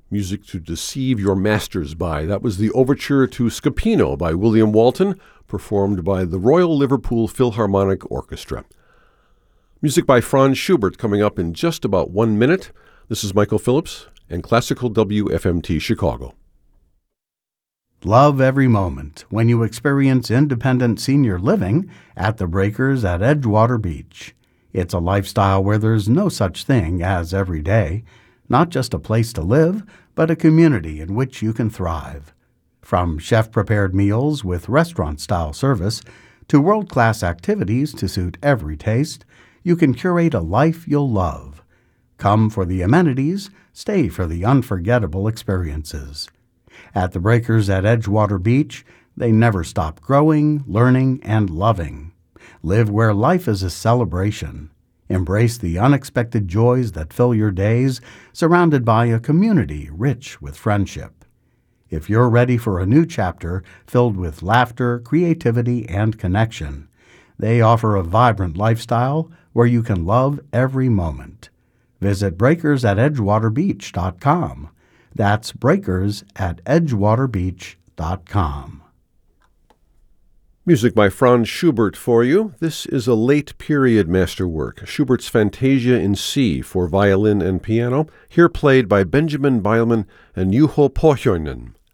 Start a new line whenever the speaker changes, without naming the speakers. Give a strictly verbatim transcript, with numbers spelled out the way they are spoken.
Music to deceive your masters by. That was the overture to Scapino by William Walton, performed by the Royal Liverpool Philharmonic Orchestra. Music by Franz Schubert coming up in just about one minute. This is Michael Phillips and Classical W F M T Chicago.
Love every moment when you experience independent senior living at the Breakers at Edgewater Beach. It's a lifestyle where there's no such thing as every day. Not just a place to live, but a community in which you can thrive. From chef-prepared meals with restaurant-style service to world-class activities to suit every taste, you can curate a life you'll love. Come for the amenities, stay for the unforgettable experiences. At the Breakers at Edgewater Beach, they never stop growing, learning, and loving. Live where life is a celebration. Embrace the unexpected joys that fill your days, surrounded by a community rich with friendship. If you're ready for a new chapter filled with laughter, creativity, and connection, they offer a vibrant lifestyle where you can love every moment. Visit breakers at edgewater beach dot com. That's breakers at edgewater beach dot com.
Music by Franz Schubert for you. This is a late-period masterwork, Schubert's Fantasia in C for violin and piano, here played by Benjamin Beilman and Juho Pohjoinen.